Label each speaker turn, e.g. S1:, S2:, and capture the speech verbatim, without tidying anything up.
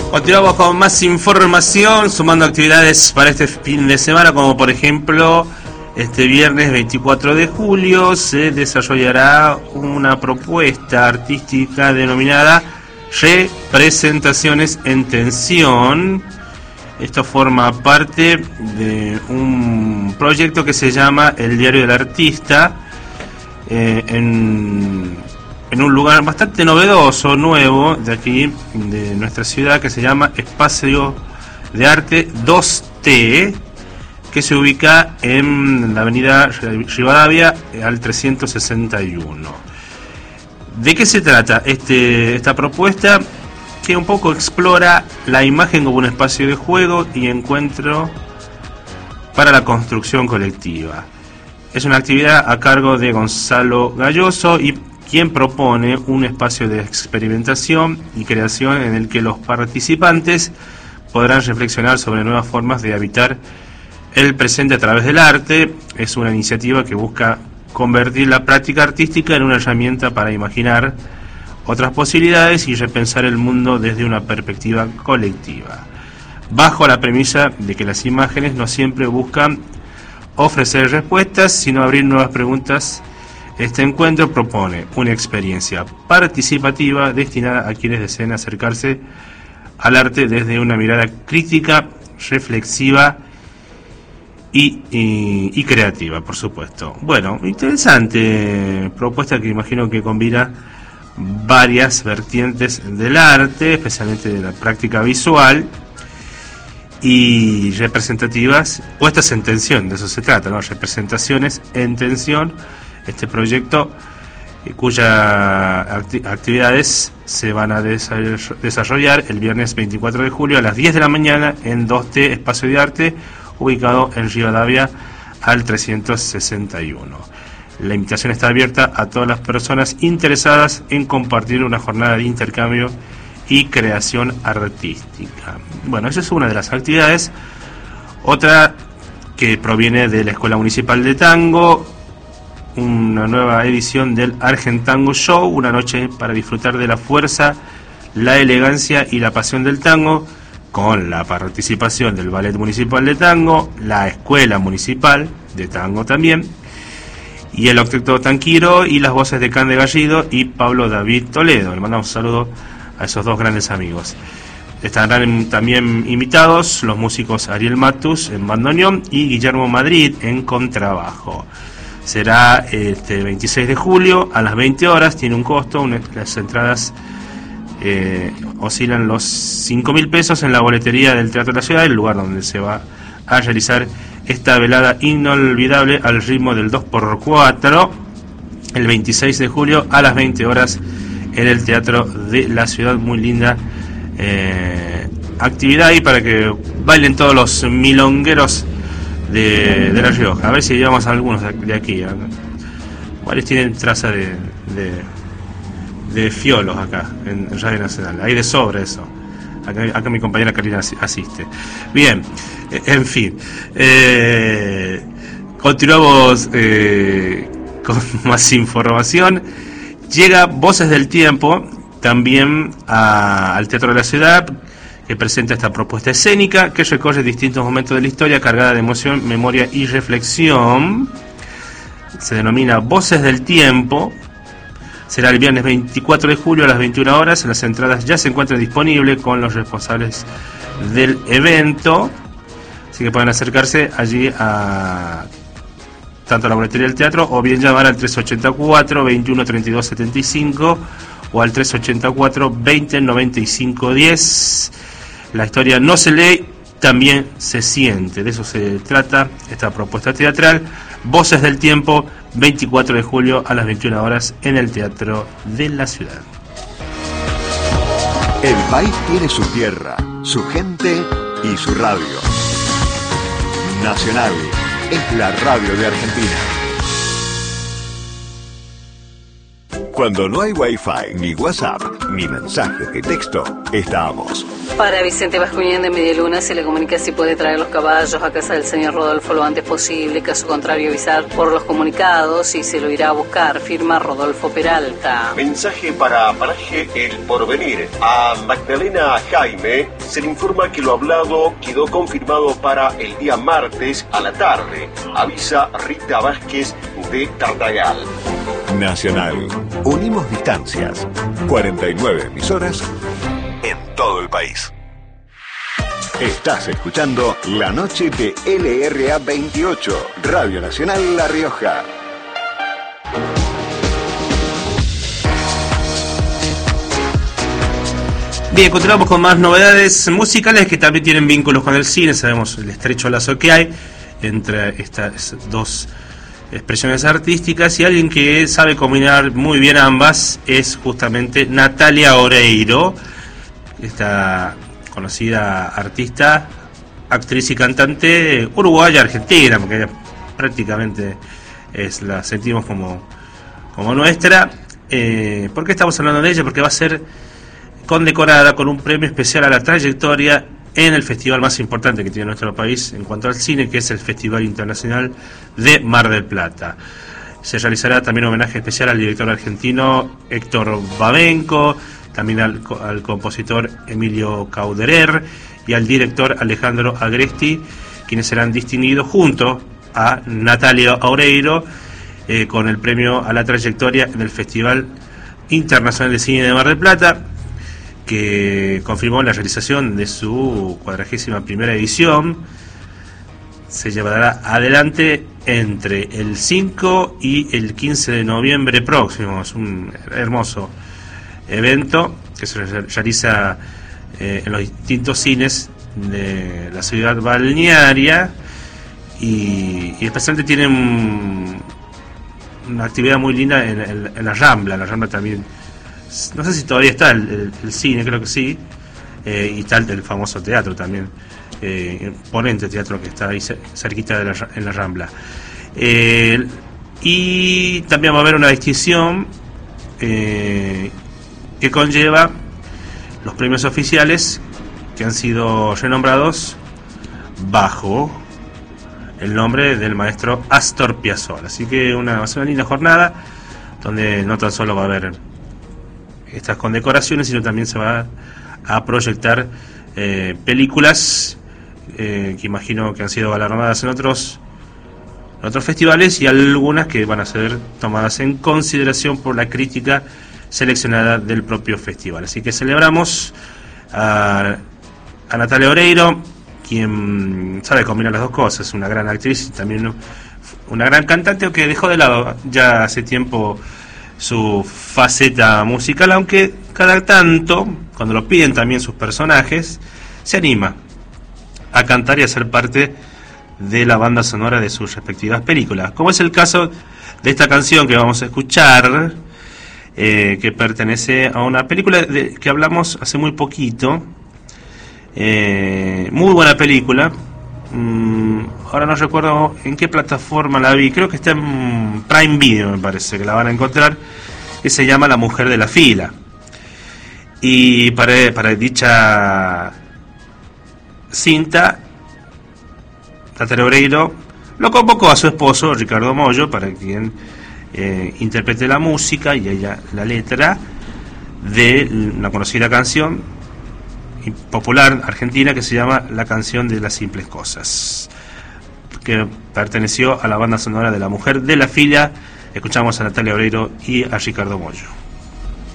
S1: Continuamos con más información, sumando actividades para este fin de semana, como por ejemplo, este viernes veinticuatro de julio se desarrollará una propuesta artística denominada Representaciones en Tensión. Esto forma parte de un proyecto que se llama El Diario del Artista, eh, en, en un lugar bastante novedoso, nuevo, de aquí, de nuestra ciudad, que se llama Espacio de Arte dos T, que se ubica en la avenida Rivadavia al trescientos sesenta y uno. ¿De qué se trata este, esta propuesta? Que un poco explora la imagen como un espacio de juego y encuentro para la construcción colectiva. Es una actividad a cargo de Gonzalo Galloso, y quien propone un espacio de experimentación y creación en el que los participantes podrán reflexionar sobre nuevas formas de habitar el presente a través del arte. Es una iniciativa que busca convertir la práctica artística en una herramienta para imaginar otras posibilidades y repensar el mundo desde una perspectiva colectiva, bajo la premisa de que las imágenes no siempre buscan ofrecer respuestas, sino abrir nuevas preguntas. Este encuentro propone una experiencia participativa destinada a quienes deseen acercarse al arte desde una mirada crítica, reflexiva y, y, y creativa, por supuesto. Bueno, interesante propuesta que imagino que combina varias vertientes del arte, especialmente de la práctica visual y representativas, puestas en tensión. De eso se trata, ¿no? Representaciones en tensión. Este proyecto, eh, cuyas acti- actividades se van a desarroll- desarrollar el viernes veinticuatro de julio a las diez de la mañana en dos T Espacio de Arte, ubicado en Rivadavia al trescientos sesenta y uno. La invitación está abierta a todas las personas interesadas en compartir una jornada de intercambio y creación artística. Bueno, esa es una de las actividades. Otra que proviene de la Escuela Municipal de Tango, una nueva edición del Argentango Show, una noche para disfrutar de la fuerza, la elegancia y la pasión del tango, con la participación del Ballet Municipal de Tango, la Escuela Municipal de Tango también, y el Octeto Tanquiro, y las voces de Cande Gallido y Pablo David Toledo. Le mandamos un saludo a esos dos grandes amigos. Estarán también invitados los músicos Ariel Matus en bandoneón y Guillermo Madrid en contrabajo. Será este veintiséis de julio a las veinte horas, tiene un costo, una, las entradas eh, oscilan los cinco mil pesos en la boletería del Teatro de la Ciudad, el lugar donde se va a realizar esta velada inolvidable al ritmo del dos por cuatro, el veintiséis de julio a las veinte horas en el Teatro de la Ciudad. Muy linda eh, actividad ahí para que bailen todos los milongueros de, de La Rioja. A ver si llevamos a algunos de aquí. ¿Cuáles tienen traza de, de, de fiolos acá en Radio Nacional? Hay de sobra eso. Acá, acá mi compañera Karina asiste. Bien, en fin. Eh, continuamos eh, con más información. Llega Voces del Tiempo también a, al Teatro de la Ciudad, que presenta esta propuesta escénica que recorre distintos momentos de la historia cargada de emoción, memoria y reflexión. Se denomina Voces del Tiempo. Será el viernes veinticuatro de julio a las veintiuna horas. Las entradas ya se encuentran disponibles con los responsables del evento, así que pueden acercarse allí a tanto a la boletería del teatro, o bien llamar al tres ochenta y cuatro, veintiuno treinta y dos setenta y cinco o al tres ochenta y cuatro, veinte noventa y cinco diez. La historia no se lee, también se siente. De eso se trata esta propuesta teatral. Voces del Tiempo, veinticuatro de julio a las veintiuna horas en el Teatro de la Ciudad.
S2: El país tiene su tierra, su gente y su radio. Nacional es la radio de Argentina. Cuando no hay wifi, ni WhatsApp, ni mensajes de texto, estamos.
S3: Para Vicente Bascuñán de Medialuna se le comunica si puede traer los caballos a casa del señor Rodolfo lo antes posible, caso contrario avisar por los comunicados y se lo irá a buscar. Firma Rodolfo Peralta.
S4: Mensaje para Paraje El Porvenir. A Magdalena Jaime se le informa que lo hablado quedó confirmado para el día martes a la tarde. Avisa Rita Vázquez de Tartagal.
S2: Nacional. Unimos distancias. cuarenta y nueve emisoras en todo el país. Estás escuchando La Noche de L R A veintiocho, Radio Nacional La Rioja.
S1: Bien, continuamos con más novedades musicales que también tienen vínculos con el cine. Sabemos el estrecho lazo que hay entre estas dos expresiones artísticas, y alguien que sabe combinar muy bien ambas es justamente Natalia Oreiro, esta conocida artista, actriz y cantante uruguaya argentina, porque ella prácticamente es, la sentimos como, como nuestra. Eh, ¿Por qué estamos hablando de ella? Porque va a ser condecorada con un premio especial a la trayectoria en el festival más importante que tiene nuestro país en cuanto al cine, que es el Festival Internacional de Mar del Plata. Se realizará también un homenaje especial al director argentino Héctor Babenco, también al, al compositor Emilio Cauderer y al director Alejandro Agresti, quienes serán distinguidos junto a Natalia Oreiro eh, con el premio a la trayectoria en el Festival Internacional de Cine de Mar del Plata, que confirmó la realización de su cuadragésima primera edición. Se llevará adelante entre el cinco y el quince de noviembre próximo. Es un hermoso evento que se realiza eh, en los distintos cines de la ciudad balnearia, y, y especialmente tiene un, una actividad muy linda en, en, en la Rambla. La Rambla también, no sé si todavía está el, el, el cine, creo que sí, eh, y está el, el famoso teatro también, eh, imponente teatro que está ahí cerquita de la, en la Rambla. Eh, y también va a haber una distinción eh, que conlleva los premios oficiales que han sido renombrados bajo el nombre del maestro Astor Piazzolla. Así que una, va a ser una linda jornada donde no tan solo va a haber estas condecoraciones, sino también se va a proyectar eh, películas eh, que imagino que han sido galardonadas en otros en otros festivales, y algunas que van a ser tomadas en consideración por la crítica seleccionada del propio festival. Así que celebramos a, a Natalia Oreiro, quien sabe combinar las dos cosas, una gran actriz y también una gran cantante, que dejó de lado ya hace tiempo su faceta musical, aunque cada tanto, cuando lo piden también sus personajes, se anima a cantar y a ser parte de la banda sonora de sus respectivas películas, como es el caso de esta canción que vamos a escuchar, eh, que pertenece a una película de, que hablamos hace muy poquito, eh, muy buena película. Mm, ahora no recuerdo en qué plataforma la vi, creo que está en Prime Video, me parece que la van a encontrar, que se llama La Mujer de la Fila. Y para, para dicha cinta, Natalia Oreiro lo convocó a su esposo Ricardo Mollo para quien eh, interprete la música y ella la letra de una conocida canción popular argentina que se llama La Canción de las Simples Cosas, que perteneció a la banda sonora de La Mujer de la Fila. Escuchamos a Natalia Oreiro y a Ricardo Mollo.